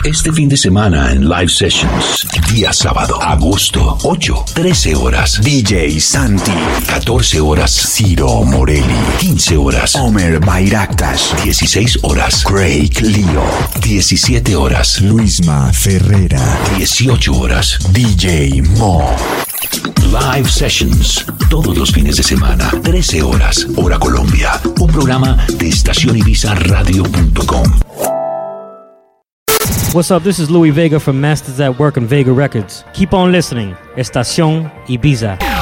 Este fin de semana en Live Sessions. Día sábado, agosto 8, 13 horas. DJ Santi. 14 horas. Ciro Morelli. 15 horas. Omer Bayraktas. 16 horas. Craig Leo. 17 horas. Luisma Ferrera. 18 horas. DJ Mo. Live Sessions, todos los fines de semana, 13 horas, hora Colombia. Un programa de estacionibiza.radio.com. What's up? This is Louis Vega from Masters at Work and Vega Records. Keep on listening. Estación Ibiza.